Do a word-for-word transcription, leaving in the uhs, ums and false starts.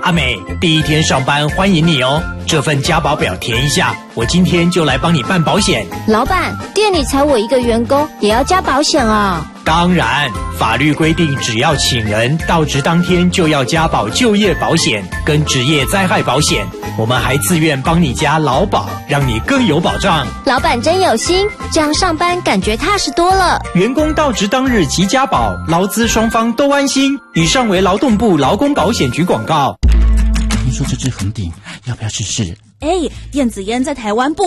阿美，第一天上班欢迎你哦。这份加保表填一下，我今天就来帮你办保险。 老板，店里才我一个员工，也要加保险啊？ 当然，法律规定，只要请人到职当天就要加保就业保险跟职业灾害保险。我们还自愿帮你加劳保，让你更有保障。 老板真有心，这样上班感觉踏实多了。 员工到职当日即加保，劳资双方都安心。以上为劳动部劳工保险局广告。 听说这支红顶要不要试试？ 哎，电子烟在台湾不